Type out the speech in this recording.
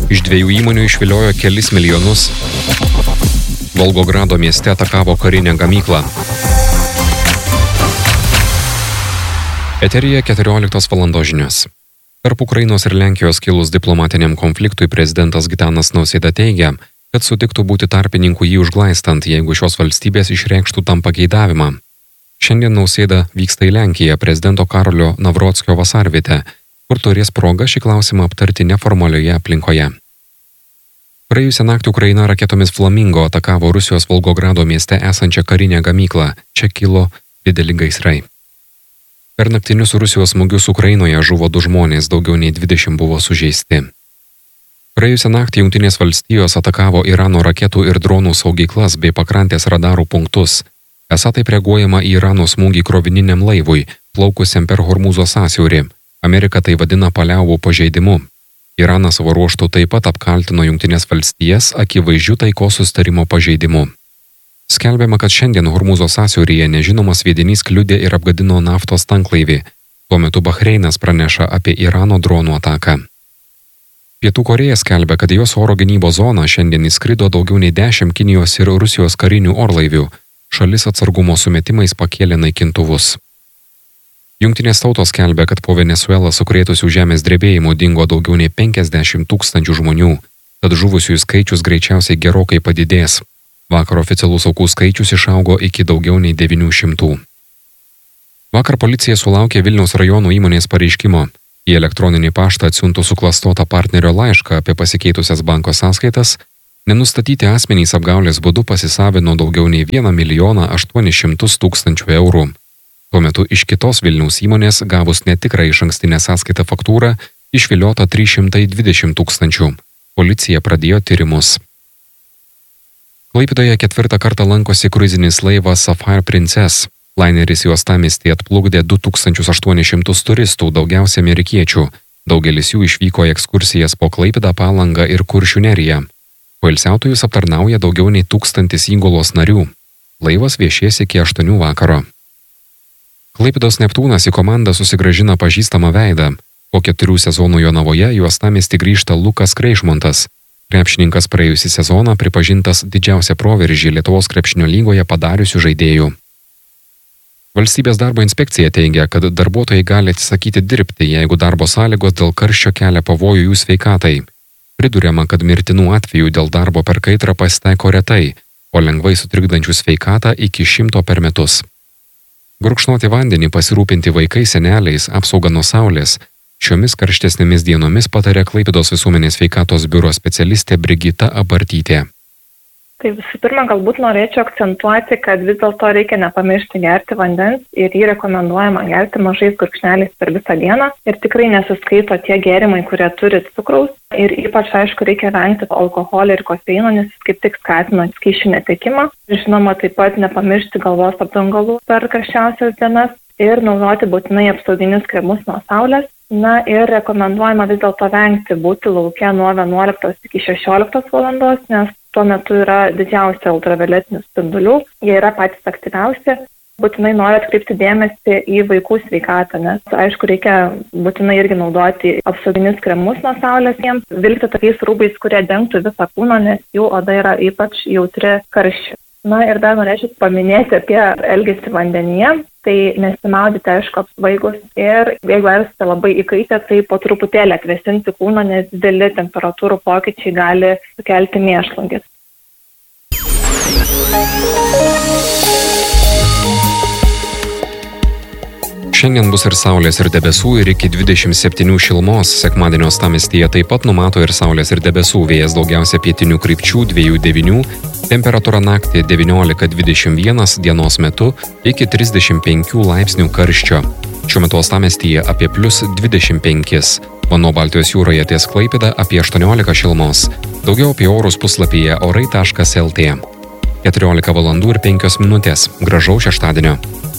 Iš 2 įmonių išviliojo kelis milijonus. Volgogrado mieste atakavo karinę gamyklą. Eteryje 14 valandos žinios. Tarp Ukrainos ir Lenkijos kilus diplomatiniam konfliktui prezidentas Gitanas Nausėda teigia, kad sutiktų būti tarpininku jį užglaistant, jeigu šios valstybės išreikštų tam pageidavimą. Šiandien Nausėda vyksta į Lenkiją prezidento Karolio Navrockio vasarvietę, kur turės progą šį klausimą aptarti neformalioje aplinkoje. Praėjusią naktį Ukraina raketomis Flamingo atakavo Rusijos Volgogrado mieste esančią karinę gamyklą. Čia kilo dideli gaisrai. Per naktinius Rusijos smūgius Ukrainoje žuvo 2 žmonės, daugiau nei 20 buvo sužeisti. Praėjusią naktį Jungtinės valstijos atakavo Irano raketų ir dronų saugyklas bei pakrantės radarų punktus. Esą taip reaguojama į Irano smūgį krovininiam laivui, plaukusiam per Hormūzo sąsiaurį. Amerika tai vadina paliaubų pažeidimu. Iranas savo ruožtu taip pat apkaltino Jungtinės valstijas akivaizdžiu taikos susitarimo pažeidimu. Skelbiama, kad šiandien Hormūzo sąsiauryje nežinomas sviedinys kliudė ir apgadino naftos tanklaivį. Tuo metu Bahreinas praneša apie Irano dronų ataką. Pietų Korėja skelbia, kad jos oro gynybos zoną šiandien įskrido daugiau nei 10 Kinijos ir Rusijos karinių orlaivių. Šalis atsargumo sumetimais pakėlė naikintuvus. Jungtinės tautos skelbia, kad po Venesuelą sukrėtusių žemės drebėjimų dingo daugiau nei 50 000 žmonių, tad žuvusiųjų skaičius greičiausiai gerokai padidės. Vakar oficialus aukų skaičius išaugo iki daugiau nei 900. Vakar policija sulaukė Vilniaus rajono įmonės pareiškimo. Į elektroninį paštą atsiuntų suklastotą partnerio laišką apie pasikeitusias banko sąskaitas, nenustatyti asmenys apgaulės būdu pasisavino daugiau nei 1 800 000 eurų. Tuo metu iš kitos Vilniaus įmonės gavus netikrą išankstinę sąskaitą faktūrą išviliota 320 000. Policija pradėjo tyrimus. Klaipėdoje 4. kartą lankosi kruizinis laivas Sapphire Princess. Laineris į uostamiestį atplukdė 2800 turistų, daugiausia amerikiečių. Daugelis jų išvyko į ekskursijas po Klaipėdą, Palangą ir Kuršių neriją. Poilsiautojus aptarnauja daugiau nei 1000 įgulos narių. Laivas viešės iki 8 vakaro. Klaipėdos Neptūnas į komandą susigrąžina pažįstamą veidą. Po 4 sezonų Jonavoje į uostamiestį grįžta Lukas Kreišmontas. Krepšininkas praėjusį sezoną pripažintas didžiausią proveržį Lietuvos krepšinio lygoje padariusių žaidėjų. Valstybės darbo inspekcija teigia, kad darbuotojai gali atsisakyti dirbti, jeigu darbo sąlygos dėl karščio kelia pavojų jų sveikatai. Priduriama, kad mirtinų atvejų dėl darbo per kaitrą pasitaiko retai, o lengvai sutrikdančių sveikatą iki 100 per metus. Gurkšnoti vandenį, pasirūpinti vaikais, seneliais, apsaugą nuo saulės. Šiomis karštesnėmis dienomis patarė Klaipėdos visuomenės sveikatos biuro specialistė Brigita Abartytė. Tai visų pirma, galbūt norėčiau akcentuoti, kad vis dėlto reikia nepamiršti gerti vandens ir jį rekomenduojama gerti mažais gurkšneliais per visą dieną ir tikrai nesiskaito tie gėrimai, kurie turi cukraus ir ypač, aišku, reikia vengti alkoholio ir kofeino, nes jis kaip tik skatina skysčių netekimą. Žinoma, taip pat nepamiršti galvos apdangalų per karščiausias dienas ir naudoti būtinai apsauginius kremus nuo saulės. Na ir rekomenduojama vis dėlto vengti būti lauke nuo 11 iki 16 valandos, nes tuo metu yra didžiausia ultravioletinių spindulių, jie yra patys aktyviausi. Būtinai noriu atkreipti dėmesį į vaikų sveikatą, nes aišku reikia būtinai irgi naudoti apsauginius kremus nuo saulės jiems, vilkti tokiais rūbais, kurie dengtų visą kūną, nes jų oda yra ypač jautri karščiui. Na ir dar norėčiau paminėti apie elgesį vandenyje. Tai nesimaudyti, aišku, apsvaigus ir jeigu esate labai įkaitę, tai po truputėlį atvėsinti kūną, nes dideli temperatūrų pokyčiai gali sukelti mėšlungis. Šiandien bus ir saulės ir debesų ir iki 27 šilumos. Sekmadienio uostamiestyje taip pat numato ir saulės ir debesų, vėjas daugiausia pietinių krypčių 2–9, temperatūra naktį 19–21, dienos metu iki 35 laipsnių karščio. Šiuo metu uostamiestyje apie +25. Vanduo Baltijos jūroje ties Klaipėda apie 18 šilumos. Daugiau apie orus puslapyje orai.lt. 14 valandų ir 5 minutės. Gražaus šeštadienio.